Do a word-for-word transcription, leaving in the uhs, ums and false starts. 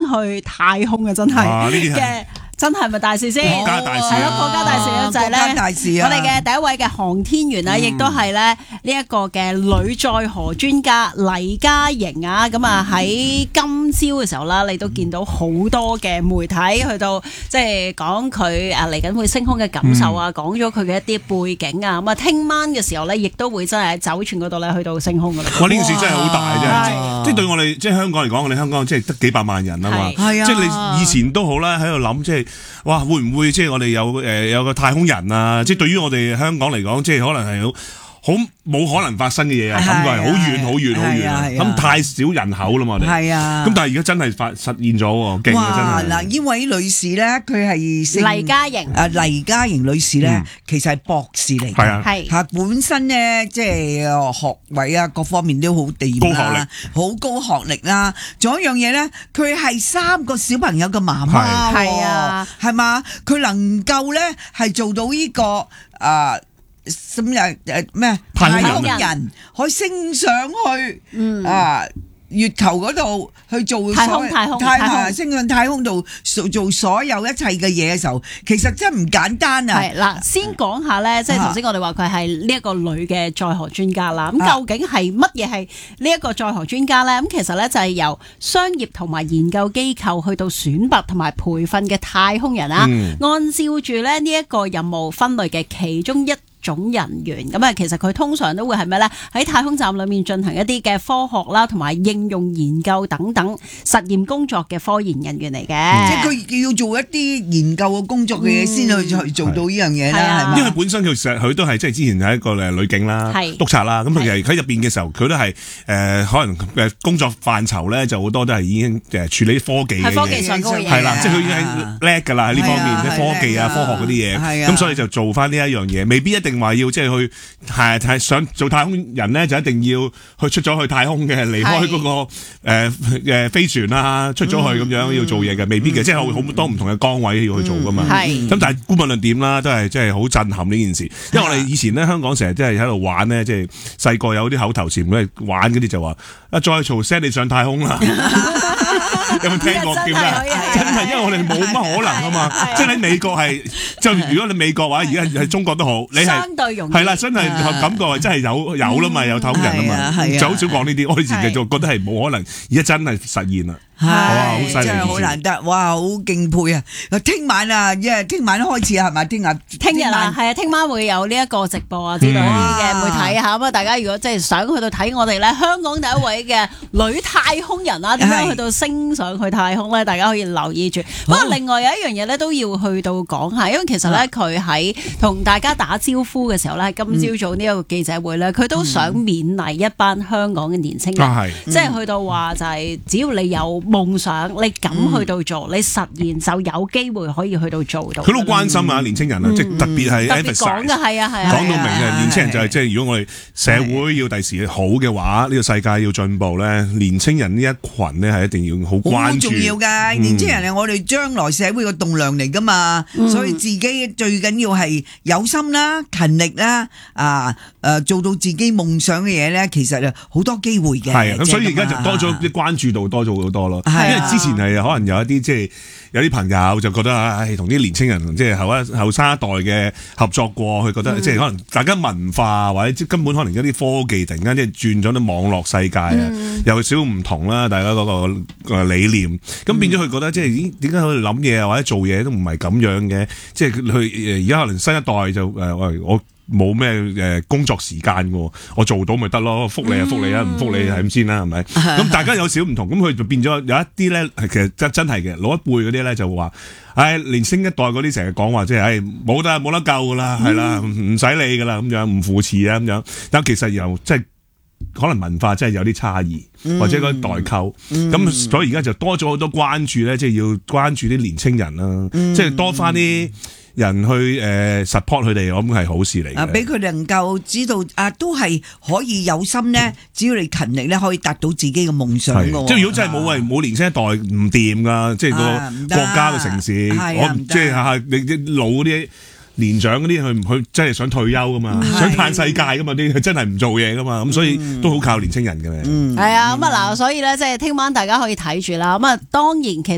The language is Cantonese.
去太空啊！真係嘅。真係咪大事先？ 國家大事係咯，國家大事啊！就係咧， 大事啊！ 我哋嘅第一位嘅航天員啊，亦都係咧呢一個嘅女載荷專家黎嘉瑩啊，咁啊喺今朝嘅時候啦，你都見到好多嘅媒體去到即係講佢啊嚟緊會升空嘅感受啊，講咗佢嘅一啲背景啊，咁啊聽晚嘅時候咧，亦都會真係喺酒泉嗰度咧去到升空噶啦。 哇！呢件事真係好大啫，即係對我哋即係香港嚟講，我哋香港即係得幾百萬人啊嘛， 係啊， 即係你以前都好啦，喺度諗即係。哇！會唔會即係我哋有誒、呃、有個太空人啊？即係對於我哋香港嚟講，即係可能係好好冇可能發生嘅嘢啊！感覺係好遠好遠好遠，咁太少人口啦嘛，我哋係啊！咁但係而家真係發實現咗喎，勁啊真係！ 嗱，呢位女士咧，佢係姓黎嘉瑩啊，黎嘉瑩女士咧，其實係博士嚟嘅， 係啊， 係嚇本身咧，即係學位啊，各方面都好掂啦，好高學歷啦。仲有一樣嘢咧，佢係三個小朋友嘅媽媽， 係啊， 係嘛？佢能夠咧係做到呢個啊。咁又誒咩？太空人可以升上去，嗯啊月球嗰度去做太空太空太空升上太空度做做所有一切嘅嘢嘅時候，其實真係唔簡單啊！ 係嗱，先講下咧，即係頭先我哋話佢係呢一個女嘅載荷專家啦。咁究竟係乜嘢係呢一個載荷專家咧？咁其實咧就係由商業同埋研究機構去到選拔同埋培訓嘅太空人啊，嗯、按照住咧呢一個任務分類嘅其中一種人員，咁啊，其實佢通常都會係咩咧？喺太空站裏面進行一啲嘅科學啦，同埋應用研究等等實驗工作嘅科研人員嚟嘅。 嗯、即係佢要做一啲研究嘅工作嘅嘢，先去去做到呢樣嘢啦，係嘛？ 因為本身佢其實佢都係即係之前係一個誒女警啦、督察啦，咁佢其實喺入邊嘅時候，佢都係誒、呃、可能誒工作範疇咧，就好多都係已經誒處理科技嘅嘢， 科技上嗰個嘢， 係啦，即係佢已經係叻㗎啦喺呢方面嘅科技啊、科學嗰啲嘢，咁所以就做翻呢一樣嘢，未必一定。定話要即係去係係想做太空人咧，就一定要去出咗去太空嘅，離開嗰個誒誒飛船啦，出咗去咁樣要做嘢嘅，未必嘅，即係好多唔同嘅崗位要去做噶嘛。咁但係無論點啦，都係即係好震撼呢件事。因為我哋以前咧，香港成日即係喺度玩咧，即係細個有啲口頭禪咧，玩嗰啲就話啊，再嘈 send 你上太空啦。有冇聽過叫咩？真係，因為我哋冇乜可能啊嘛。即係喺美國係，就如果你美國話，而家係中國都好，你係相對容易係啦，真係感覺係真係有有啦嘛，有太空人啊嘛，就好少講呢啲。我以前就覺得係冇可能，而家真係實現啦。 係真係好難得，哇！好敬佩啊！聽晚啊，因為聽晚開始係咪？聽日聽日啊，係啊，聽晚會有呢一個直播啊，知道啲嘅媒體嚇咁啊！大家如果真係想去到睇我哋咧，香港第一位嘅女太空人啊，點樣去到升上去太空咧？大家可以留意住。不過另外有一樣嘢咧，都要去到講下，因為其實咧佢喺同大家打招呼嘅時候咧，今朝早呢一個記者會咧，佢都想勉勵一班香港嘅年青人，即係去到話就係只要你有夢想，你敢去到做，嗯、你實現就有機會可以去到做到。 佢都關心啊，年青人啊，嗯、即係特別係 emphasize 講嘅係啊係啊， 講到明嘅年青人就係即係如果我哋社會要第時好嘅話，呢、呢個世界要進步咧，年青人呢一群咧係一定要好關注。好重要㗎， 嗯、年青人係我哋將來社會嘅棟梁嚟㗎嘛，嗯、所以自己最緊要係有心啦、勤力啦，啊誒做到自己夢想嘅嘢咧，其實啊好多機會嘅。 係啊，咁所以而家就多咗啲關注度多咗好多咯。之前係可能有一啲即係有啲朋友就覺得唉，同啲年青人即係後一後生一代嘅合作過，佢覺得、嗯、即係可能大家文化或者即根本可能一啲科技突然間即係轉咗啲網絡世界啊，嗯、有少少唔同啦，大家嗰個理念，咁、嗯、變咗佢覺得即係咦點解佢哋諗嘢啊或者做嘢都唔係咁樣嘅，即係佢而家可能新一代就誒喂我。冇咩誒工作時間喎，我做到咪得咯，福利啊福利啊，唔福利係咁先啦，係咪？咁大家有少唔同，咁佢就變咗有一啲咧，其實真真係嘅老一輩嗰啲咧就話，唉，年青一代嗰啲成日講話，即係唉冇得冇得救噶啦，係啦，唔使理噶啦，咁樣唔扶持啊咁樣，但其實又即係可能文化真係有啲差異，或者嗰啲代溝，咁所以而家就多咗好多關注咧，即係要關注啲年青人啦，即係多翻啲人去誒 support 佢哋，我諗係好事嚟嘅。啊，俾佢能夠知道啊，都係可以有心咧，只要你勤力咧，可以達到自己嘅夢想嘅。即係如果真係冇係冇年輕一代唔掂噶，即係個國家嘅城市，我即係嚇你啲老嗰啲年長嗰啲，佢唔去真係想退休噶嘛，想嘆世界噶嘛，啲佢真係唔做嘢噶嘛，咁所以都好靠年青人嘅。嗯，係啊，咁啊嗱，所以咧即係聽晚大家可以睇住啦。咁啊，當然其